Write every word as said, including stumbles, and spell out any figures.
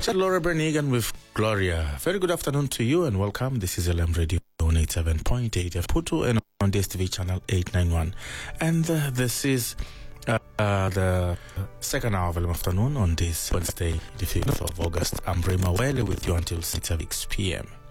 Laura Bernigan with Gloria. Very good afternoon to you and welcome. This is L M Radio eighty-seven point eight F Putu and on D S T V channel eight ninety-one. And uh, this is uh, uh, the second hour of L M Afternoon on this Wednesday, the fifth of August. I'm Brema Wele with you until six p m